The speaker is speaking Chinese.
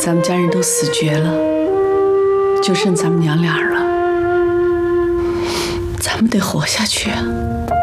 咱们家人都死绝了，就剩咱们娘俩了。咱们得活下去啊！